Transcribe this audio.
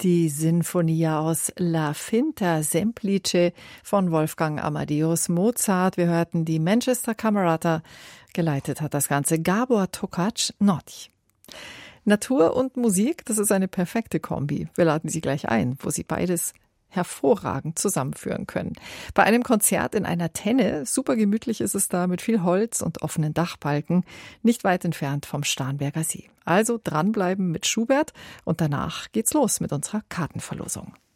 Die Sinfonia aus La Finta Semplice von Wolfgang Amadeus Mozart. Wir hörten die Manchester Camerata. Geleitet hat das Ganze Gabor Tokac Nordi. Natur und Musik, das ist eine perfekte Kombi. Wir laden Sie gleich ein, wo Sie beides hervorragend zusammenführen können. Bei einem Konzert in einer Tenne, super gemütlich ist es da mit viel Holz und offenen Dachbalken, nicht weit entfernt vom Starnberger See. Also dranbleiben mit Schubert und danach geht's los mit unserer Kartenverlosung.